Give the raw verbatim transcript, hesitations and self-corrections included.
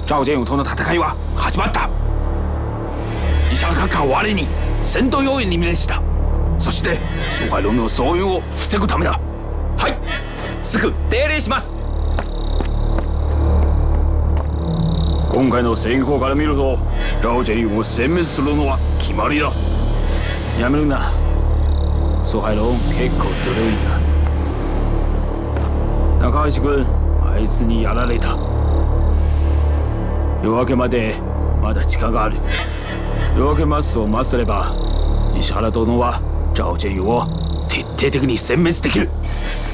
赵建勇との戦いは始まった。石原閣下を我に戦闘要員に命じた。そして蘇海龍の増援を防ぐためだ。はい、すぐ定例します。今回の戦法から見ると赵建勇を殲滅するのは決まりだ。やめるな。蘇海龍結構ずるいんだ。高橋君、あいつにやられた。夜明けまでまだ時間がある。夜明けますを待つれば石原殿は赵建勇を徹底的に殲滅できる。